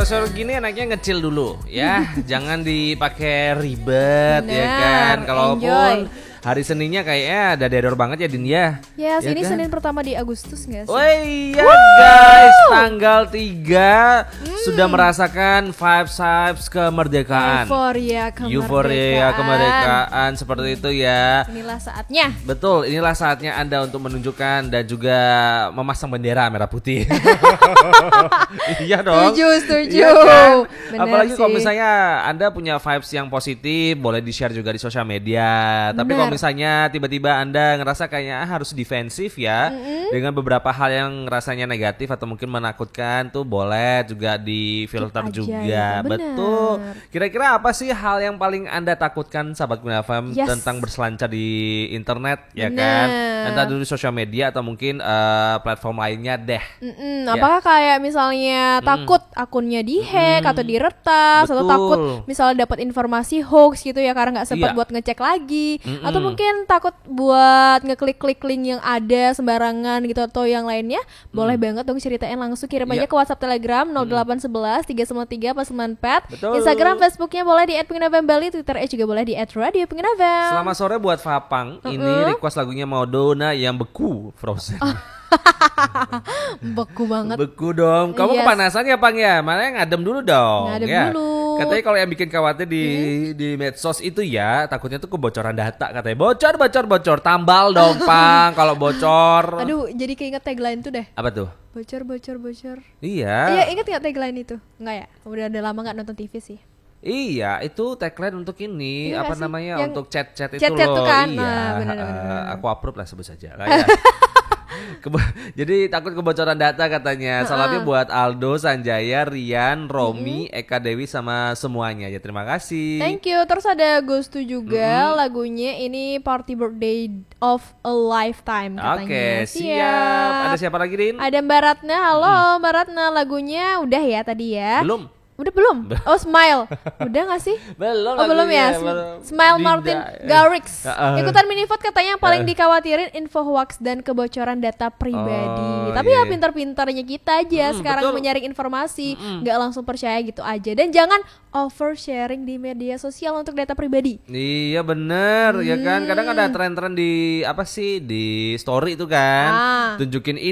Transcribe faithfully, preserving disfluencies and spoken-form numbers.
sore-sore gini enaknya ngecil dulu ya. Jangan dipakai ribet. Bener, ya kan. Kalaupun hari Seninnya kayaknya ada error banget ya Din ya. Yes, ya ini kan? Senin pertama di Agustus gak sih? Oh iya guys, tanggal tiga hmm. sudah merasakan vibes-vibes kemerdekaan. Euforia kemerdekaan. Euforia kemerdekaan seperti itu ya. Inilah saatnya. Betul, inilah saatnya Anda untuk menunjukkan dan juga memasang bendera merah putih. Iya dong. Setuju, setuju. Iya kan? Bener Apalagi sih. kalau misalnya Anda punya vibes yang positif, boleh di-share juga di sosial media. Tapi kalau misalnya tiba-tiba Anda ngerasa kayaknya harus defensif ya, mm-hmm. dengan beberapa hal yang rasanya negatif atau mungkin menakutkan tuh boleh juga di filter juga. Ya, betul. Kira-kira apa sih hal yang paling Anda takutkan sahabat Queen F M yes. tentang berselancar di internet ya bener. Kan? Entah dulu di sosial media atau mungkin uh, platform lainnya deh. Ya. Apakah kayak misalnya takut mm. akunnya dihack mm. atau diretas betul. Atau takut misalnya dapat informasi hoax gitu ya karena nggak sempat iya. buat ngecek lagi. Mm-mm. Atau mungkin takut buat ngeklik-klik link yang ada sembarangan gitu atau yang lainnya mm. boleh banget dong ceritain langsung kirim yeah. aja ke WhatsApp Telegram nol delapan satu satu tiga sembilan tiga empat sembilan empat betul. Instagram Facebooknya boleh di et pengen f m bali, Twitternya juga boleh di et radio pengen f m. Selamat sore buat Fapang uh-uh. ini request lagunya Madonna yang beku Frozen. Oh. Beku banget. Beku dong. Kamu yes. kepanasan ya Pang ya? Mana yang ngadem dulu dong. Ngadem ya. dulu. Katanya kalau yang bikin khawatir di hmm. di medsos itu ya takutnya tuh kebocoran data katanya. Bocor bocor bocor tambal dong Pang kalau bocor. Aduh jadi keinget tagline tuh deh. Apa tuh? Bocor bocor bocor. Iya. Iya inget nggak tagline itu? Enggak ya? Udah ada lama nggak nonton T V sih. Iya, itu tagline untuk ini iya apa sih? namanya yang untuk chat-chat itu chat -chat loh. Kan? Iya. Nah, bener, bener. Uh, aku approve lah sebut saja. Kayak Kebo- jadi takut kebocoran data katanya. Uh-uh. Salamnya buat Aldo, Sanjaya, Rian, Romi, mm-hmm. Eka Dewi sama semuanya. Ya terima kasih. Thank you. Terus ada Gustu juga mm-hmm. lagunya ini Party Birthday of a Lifetime katanya. Oke, okay, siap. siap. Ada siapa lagi, Rin? Ada Mbak Ratna. Halo mm-hmm. Mbak Ratna, lagunya udah ya tadi ya. Belum. Udah belum? Oh Smile. Udah gak sih? Belum. Oh belum ya? Belum. Smile Dinda. Martin Garrix. Uh, uh. Ikutan Minivote katanya yang paling uh. dikhawatirin info hoax dan kebocoran data pribadi. Oh, Tapi yeah. ya pintar-pintarnya kita aja hmm, sekarang betul. menyaring informasi, mm-mm. gak langsung percaya gitu aja. Dan jangan oversharing di media sosial untuk data pribadi. Iya bener hmm. ya kan. Kadang ada tren-tren di apa sih di story itu kan. Ah. Tunjukin